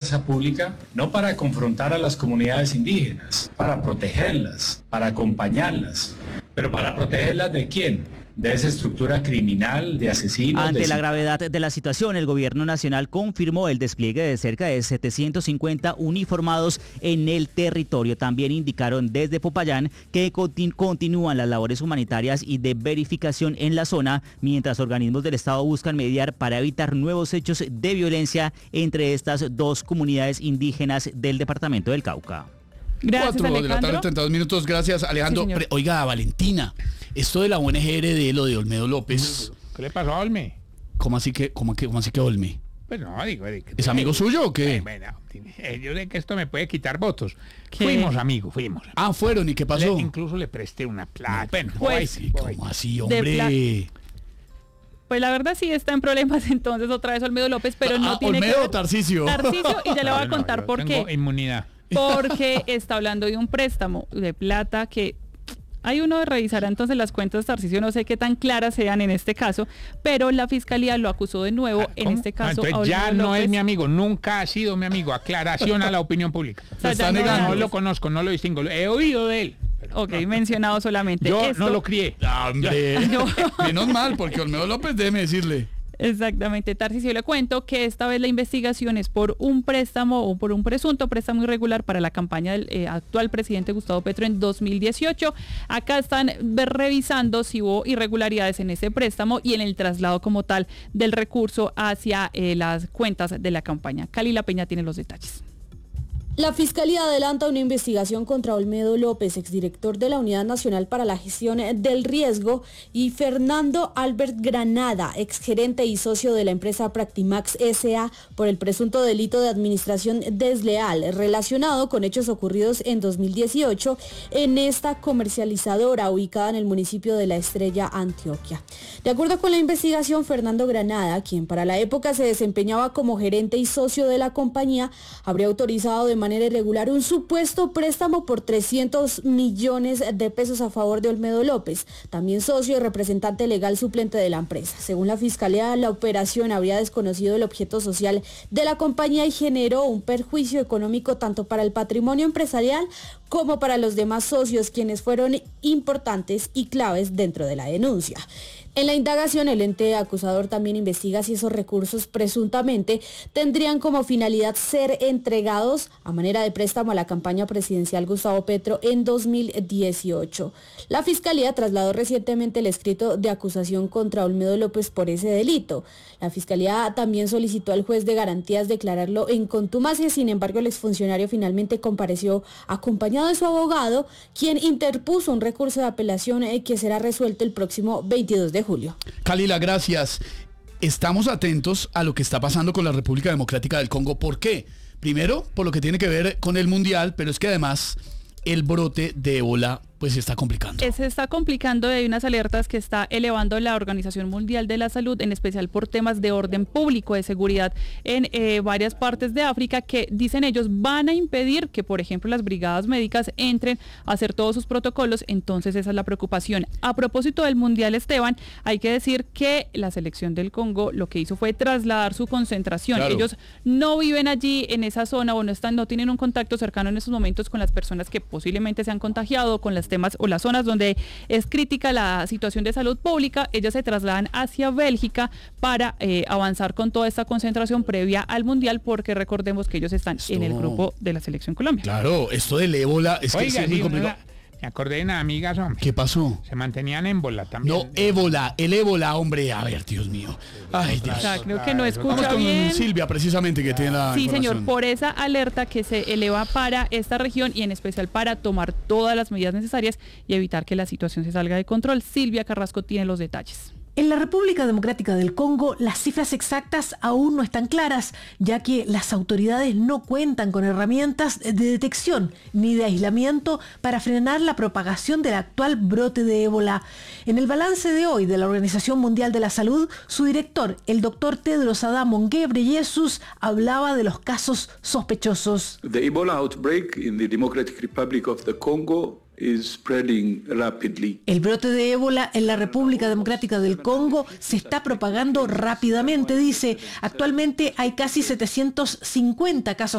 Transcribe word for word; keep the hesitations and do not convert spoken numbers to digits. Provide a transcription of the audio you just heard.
fuerza pública, no para confrontar a las comunidades indígenas, para protegerlas, para acompañarlas. ¿Pero para protegerlas de quién? De esa estructura criminal, de asesinos. Ante de... la gravedad de la situación, el gobierno nacional confirmó el despliegue de cerca de setecientos cincuenta uniformados en el territorio. También indicaron desde Popayán que continu- continúan las labores humanitarias y de verificación en la zona, mientras organismos del Estado buscan mediar para evitar nuevos hechos de violencia entre estas dos comunidades indígenas del departamento del Cauca. Gracias, Cuatro Alejandro. de la tarde, treinta y dos minutos. Gracias, Alejandro. Sí, Pre- Oiga, Valentina, esto de la O N G R D, lo de Olmedo López, ¿Qué le pasó a Olme? ¿cómo así que, cómo que, cómo así que Olme? Pues no, digo... digo ¿Es amigo suyo o qué? Eh, bueno, eh, yo sé que esto me puede quitar votos. ¿Qué? Fuimos amigos, fuimos. Ah, fueron, ¿y qué pasó? Le- incluso le presté una plata. Bueno, Pues, voy, Sí, voy. ¿cómo así, De hombre? Pues la verdad sí está en problemas entonces otra vez Olmedo López, pero no Ah, tiene Olmedo que o ver- Tarcisio. Tarcisio, y ya le voy a No, contar yo por tengo qué. inmunidad. Porque está hablando de un préstamo de plata que hay uno revisará entonces las cuentas de Tarcisio, no sé qué tan claras sean en este caso, pero la fiscalía lo acusó de nuevo, en ¿Cómo? este Ah, caso. entonces a ya Olmedo no es López. mi amigo, nunca ha sido mi amigo. Aclaración a la opinión pública. O sea, Se está ya no- negando. No lo conozco, no lo distingo. He oído de él. pero Ok, no. mencionado solamente. Yo Esto- no lo crié. Ah, hombre. No. Menos mal, porque Olmedo López, déjeme decirle. Exactamente, Tarcisio, le cuento que esta vez la investigación es por un préstamo o por un presunto préstamo irregular para la campaña del eh, actual presidente Gustavo Petro en dos mil dieciocho. Acá están ve- revisando si hubo irregularidades en ese préstamo y en el traslado como tal del recurso hacia eh, las cuentas de la campaña. Calila Peña tiene los detalles. La Fiscalía adelanta una investigación contra Olmedo López, exdirector de la Unidad Nacional para la Gestión del Riesgo, y Fernando Albert Granada, exgerente y socio de la empresa Practimax S A, por el presunto delito de administración desleal relacionado con hechos ocurridos en dos mil dieciocho en esta comercializadora ubicada en el municipio de La Estrella, Antioquia. De acuerdo con la investigación, Fernando Granada, quien para la época se desempeñaba como gerente y socio de la compañía, habría autorizado de manera irregular un supuesto préstamo por trescientos millones de pesos a favor de Olmedo López, también socio y representante legal suplente de la empresa. Según la Fiscalía, la operación habría desconocido el objeto social de la compañía y generó un perjuicio económico tanto para el patrimonio empresarial como para los demás socios, quienes fueron importantes y claves dentro de la denuncia. En la indagación, el ente acusador también investiga si esos recursos presuntamente tendrían como finalidad ser entregados a manera de préstamo a la campaña presidencial Gustavo Petro en dos mil dieciocho. La Fiscalía trasladó recientemente el escrito de acusación contra Olmedo López por ese delito. La Fiscalía también solicitó al juez de garantías declararlo en contumacia, sin embargo el exfuncionario finalmente compareció acompañado de su abogado, quien interpuso un recurso de apelación eh, que será resuelto el próximo veintidós de julio. Calila, gracias. Estamos atentos a lo que está pasando con la República Democrática del Congo. ¿Por qué? Primero, por lo que tiene que ver con el Mundial, pero es que además el brote de ébola pues se está complicando. Se está complicando y hay unas alertas que está elevando la Organización Mundial de la Salud, en especial por temas de orden público, de seguridad en eh, varias partes de África, que dicen ellos van a impedir que, por ejemplo, las brigadas médicas entren a hacer todos sus protocolos. Entonces esa es la preocupación. A propósito del Mundial, Esteban, hay que decir que la selección del Congo lo que hizo fue trasladar su concentración. Claro. Ellos no viven allí en esa zona o no están, no tienen un contacto cercano en esos momentos con las personas que posiblemente se han contagiado, con las temas o las zonas donde es crítica la situación de salud pública. Ellas se trasladan hacia Bélgica para eh, avanzar con toda esta concentración previa al Mundial, porque recordemos que ellos están Esto... en el grupo de la Selección Colombia. Claro, esto del ébola es que Oiga, sí es sí, muy complicado. una- me acordé de unas amigas, hombre. ¿Qué pasó? Se mantenían en bola también. No, ébola, el ébola, hombre. A ver, Dios mío. Ay, Dios. O sea, creo que no Vamos escucha con bien. Silvia, precisamente, que tiene la Sí, señor, información. por esa alerta que se eleva para esta región y en especial para tomar todas las medidas necesarias y evitar que la situación se salga de control. Silvia Carrasco tiene los detalles. En la República Democrática del Congo, las cifras exactas aún no están claras, ya que las autoridades no cuentan con herramientas de detección ni de aislamiento para frenar la propagación del actual brote de ébola. En el balance de hoy de la Organización Mundial de la Salud, su director, el doctor Tedros Adhanom Ghebreyesus, hablaba de los casos sospechosos. The Ebola outbreak in the Democratic Republic of the Congo is spreading rapidly. El brote de ébola en la República Democrática del Congo se está propagando rápidamente, dice. Actualmente hay casi setecientos cincuenta casos